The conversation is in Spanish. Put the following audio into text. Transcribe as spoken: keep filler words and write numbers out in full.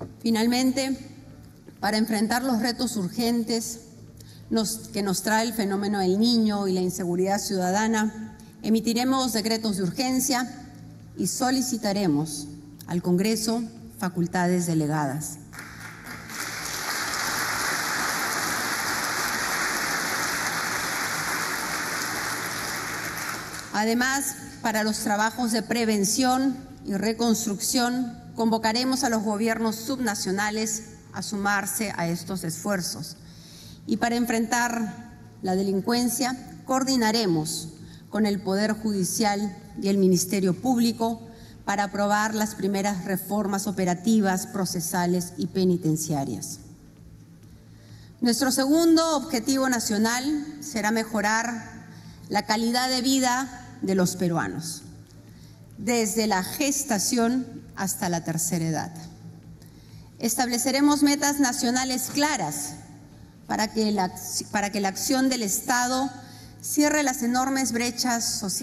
Finalmente, para enfrentar los retos urgentes nos, que nos trae el fenómeno del Niño y la inseguridad ciudadana, emitiremos decretos de urgencia y solicitaremos al Congreso facultades delegadas. Además, para los trabajos de prevención y reconstrucción, convocaremos a los gobiernos subnacionales a sumarse a estos esfuerzos. Y para enfrentar la delincuencia, coordinaremos con el Poder Judicial y el Ministerio Público para aprobar las primeras reformas operativas, procesales y penitenciarias. Nuestro segundo objetivo nacional será mejorar la calidad de vida de los peruanos, desde la gestación hasta la tercera edad. Estableceremos metas nacionales claras para que la, para que la acción del Estado cierre las enormes brechas sociales